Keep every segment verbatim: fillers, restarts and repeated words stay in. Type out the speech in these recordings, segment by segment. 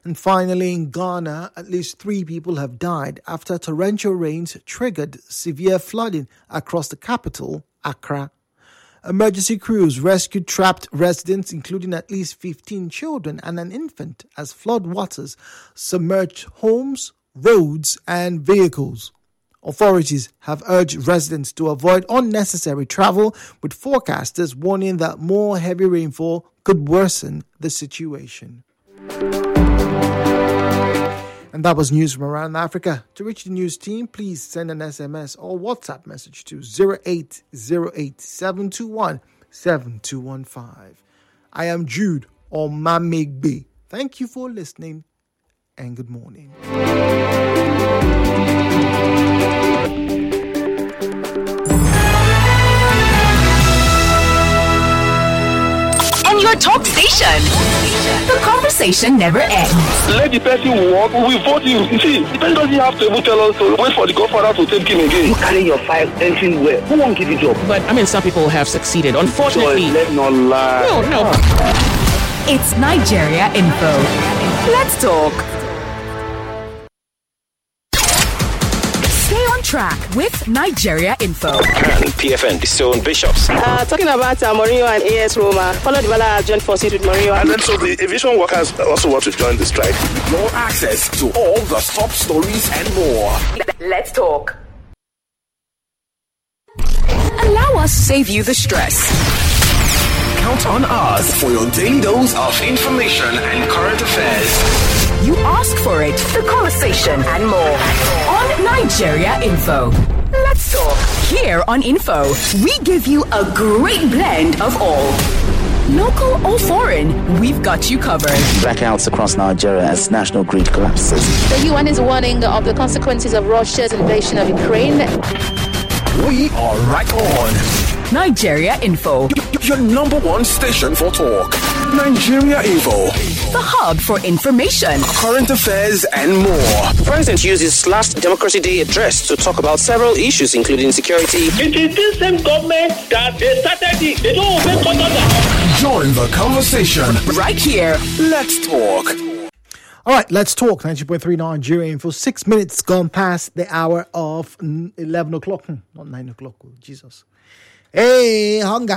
And finally, in Ghana, at least three people have died after torrential rains triggered severe flooding across the capital, Accra. Emergency crews rescued trapped residents, including at least fifteen children and an infant, as flood waters submerged homes, roads, and vehicles. Authorities have urged residents to avoid unnecessary travel, with forecasters warning that more heavy rainfall could worsen the situation. And that was news from around Africa. To reach the news team, please send an S M S or WhatsApp message to zero eight zero eight, seven two one, seven two one five. I am Jude Omamegbe. Thank you for listening and good morning. Your talk station. The conversation never ends. Let the person walk, we vote you. You see, the person doesn't have to even tell us to wait for the godfather to take him again. You carry your five entering where? Who won't give you job? But I mean, some people have succeeded. Unfortunately. Let's not lie. No, no. It's Nigeria Info. Let's talk. Track with Nigeria Info. Can P F N disown bishops? Uh, talking about uh, Mourinho and A S Roma. Follow the Bala joined forces with Mourinho. And then so the aviation workers also want to join the strike. More access to all the top stories and more. Let's talk. Allow us to save you the stress. Count on us for your daily dose of information and current affairs. You ask for it, the conversation, and more on Nigeria Info. Let's talk. Here on Info, we give you a great blend of all. Local or foreign, we've got you covered. Blackouts across Nigeria as national grid collapses. The U N is warning of the consequences of Russia's invasion of Ukraine. We are right on. Nigeria Info. Your number one station for talk. Nigeria Info. The hub for information, current affairs, and more. The president used his last Democracy Day address to talk about several issues, including security. It is this same government that they started it. They don't obey conduct. Join the conversation right here. Let's talk. All right, let's talk. ninety point three Nigeria Info. Six minutes gone past the hour of eleven o'clock. Hmm, not nine o'clock. Oh, Jesus. Hey, hunger.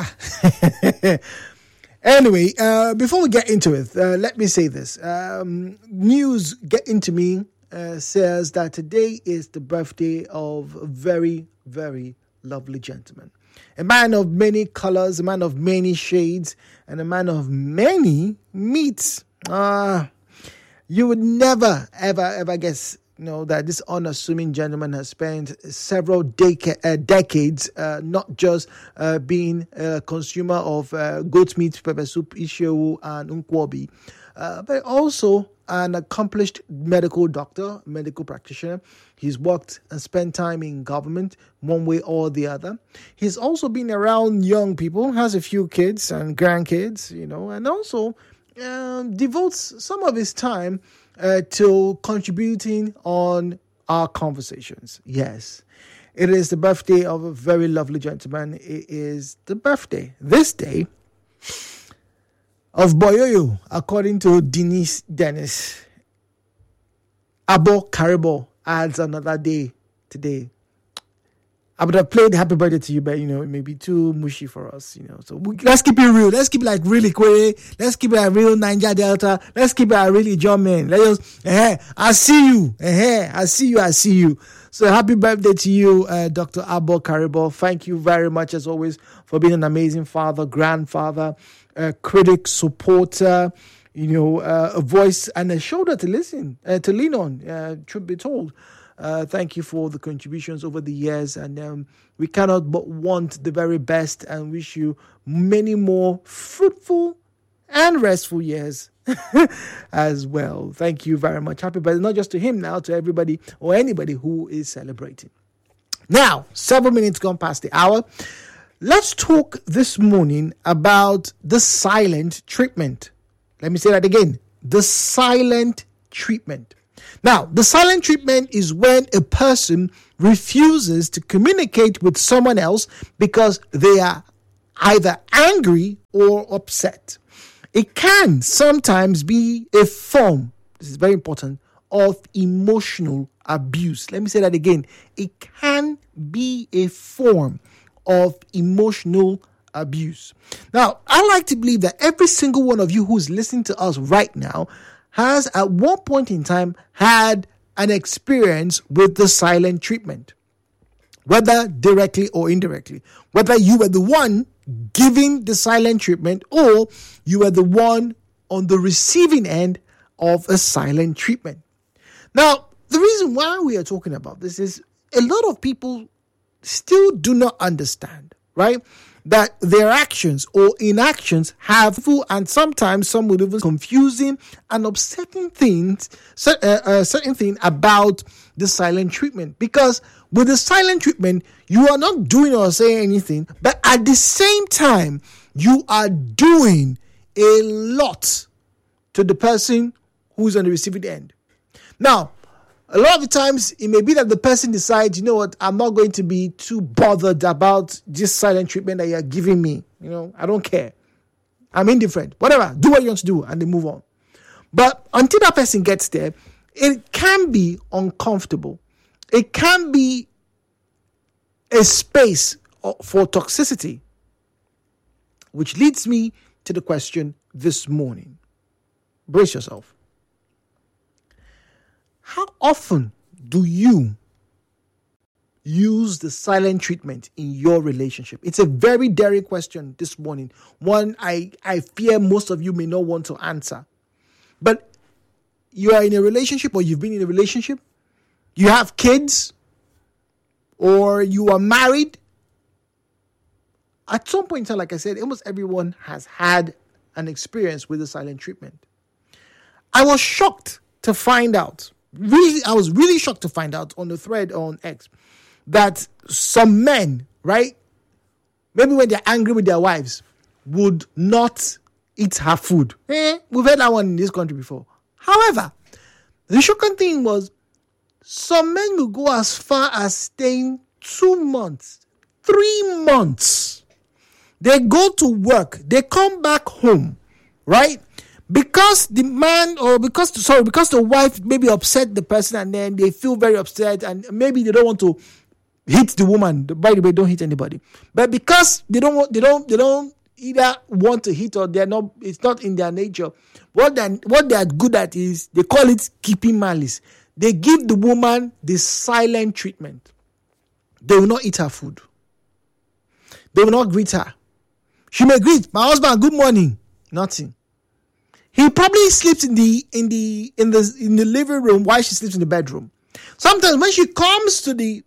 Anyway, uh, before we get into it, uh, let me say this. Um, news getting to me uh, says that today is the birthday of a very, very lovely gentleman. A man of many colors, a man of many shades, and a man of many meats. Uh, you would never, ever, ever guess you know, that this unassuming gentleman has spent several deca- uh, decades uh, not just uh, being a consumer of uh, goat meat, pepper soup, ishewu, and nkwobi, uh, but also an accomplished medical doctor, medical practitioner. He's worked and spent time in government one way or the other. He's also been around young people, has a few kids and grandkids, you know, and also um, devotes some of his time Uh, to contributing on our conversations. Yes, it is the birthday of a very lovely gentleman. It is the birthday, this day, of Boyoyo, according to Denise Dennis. Abo Karibo adds another day today. I would have played Happy Birthday to you, but, you know, it may be too mushy for us, you know. So we, let's keep it real. Let's keep it like really quick. Let's keep it a real Niger Delta. Let's keep it a really John man. Let's just, eh, I see you. Eh, I see you. I see you. So happy birthday to you, uh, Doctor Abo Karibo. Thank you very much, as always, for being an amazing father, grandfather, uh, critic, supporter, you know, uh, a voice and a shoulder to listen, uh, to lean on, uh, truth be told. Uh, thank you for the contributions over the years, and um, we cannot but want the very best and wish you many more fruitful and restful years as well. Thank you very much. Happy birthday, not just to him now, to everybody or anybody who is celebrating. Now, several minutes gone past the hour. Let's talk this morning about the silent treatment. Let me say that again. The silent treatment. Now, the silent treatment is when a person refuses to communicate with someone else because they are either angry or upset. It can sometimes be a form this is very important, of emotional abuse. Let me say that again. It can be a form of emotional abuse. Now, I like to believe that every single one of you who's listening to us right now has at one point in time had an experience with the silent treatment, whether directly or indirectly, whether you were the one giving the silent treatment or you were the one on the receiving end of a silent treatment. Now, the reason why we are talking about this is a lot of people still do not understand, right, that their actions or inactions have full and sometimes some would even confusing and upsetting things, uh, uh, certain thing about the silent treatment. Because with the silent treatment, you are not doing or saying anything, but at the same time, you are doing a lot to the person who's on the receiving end. Now, a lot of the times, it may be that the person decides, you know what, I'm not going to be too bothered about this silent treatment that you're giving me. You know, I don't care. I'm indifferent. Whatever. Do what you want to do, and they move on. But until that person gets there, it can be uncomfortable. It can be a space for toxicity, which leads me to the question this morning. Brace yourself. How often do you use the silent treatment in your relationship? It's a very daring question this morning. One I, I fear most of you may not want to answer. But you are in a relationship, or you've been in a relationship, you have kids, or you are married. At some point in time, like I said, almost everyone has had an experience with the silent treatment. I was shocked to find out Really, I was really shocked to find out on the thread on X that some men, right, maybe when they're angry with their wives, would not eat her food. Eh, we've heard that one in this country before. However, the shocking thing was some men will go as far as staying two months, three months. They go to work, they come back home, right? Because the man or because, sorry, because the wife maybe upset the person and then they feel very upset and maybe they don't want to hit the woman. By the way, don't hit anybody. But because they don't want, they don't, they don't either want to hit or they're not, it's not in their nature. What they what they are good at is they call it keeping malice. They give the woman the silent treatment. They will not eat her food. They will not greet her. She may greet, my husband, good morning. Nothing. He probably sleeps in the in the in the in the living room while she sleeps in the bedroom. Sometimes when she comes to the